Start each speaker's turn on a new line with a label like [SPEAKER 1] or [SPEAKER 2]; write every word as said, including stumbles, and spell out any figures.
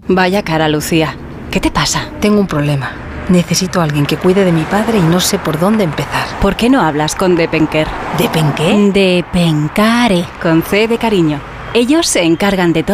[SPEAKER 1] Vaya cara, Lucía. ¿Qué te pasa?
[SPEAKER 2] Tengo un problema. Necesito a alguien que cuide de mi padre y no sé por dónde empezar.
[SPEAKER 1] ¿Por qué no hablas con Depenker?
[SPEAKER 2] ¿Depenqué?
[SPEAKER 1] Depencare, con C de cariño. Ellos se encargan de todo.